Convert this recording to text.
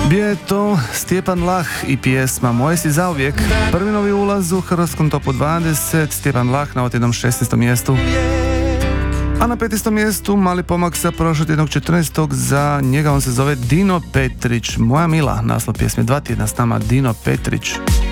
Bio je to Stjepan Lah i pjesma Moje si zauvijek. Prvi novi ulaz u hrvatskom topu 20, Stjepan Lah na otjednom 16. mjestu. A na 15. mjestu mali pomak sa prošlog tjednog 14. za njega, on se zove Dino Petrić. Moja mila, naslov pjesme 2 tjedna s nama Dino Petrić.